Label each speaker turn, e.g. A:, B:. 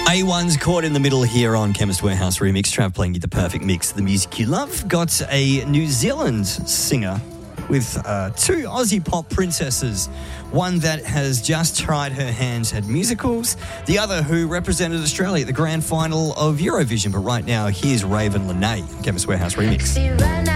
A: A1's caught in the middle here on Chemist Warehouse Remix. Trav playing you the perfect mix of the music you love. Got a New Zealand singer with two Aussie pop princesses. One that has just tried her hands at musicals. The other who represented Australia at the grand final of Eurovision. But right now, here's Raven Lenae, Chemist Warehouse Remix.